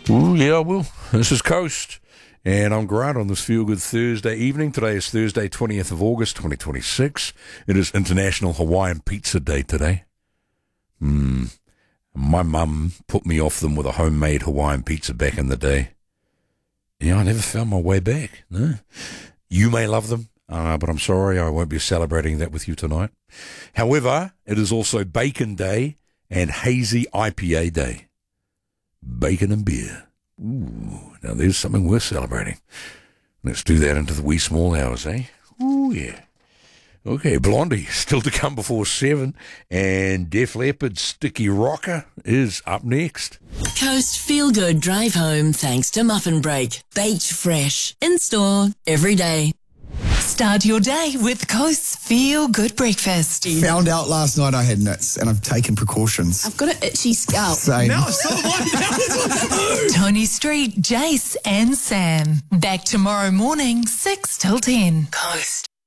Ooh, yeah, I will. This is Coast, and I'm Grant on this Feel Good Thursday evening. Today is Thursday, 20th of August, 2026. It is International Hawaiian Pizza Day today. My mum put me off them with a homemade Hawaiian pizza back in the day. Yeah, I never found my way back. No. You may love them, but I'm sorry I won't be celebrating that with you tonight. However, it is also Bacon Day and Hazy IPA Day. Bacon and beer. Ooh, now there's something worth celebrating. Let's do that into the wee small hours, eh? Ooh, yeah. Okay, Blondie, still to come before 7, and Def Leppard's Sticky Rocker is up next. Coast Feel Good Drive Home thanks to Muffin Break. Baked fresh. In store every day. Start your day with Coast's Feel Good Breakfast. Found out last night I had nits, and I've taken precautions. I've got an itchy scalp. Same. No, Tony Street, Jace and Sam. Back tomorrow morning, 6 till 10. Coast.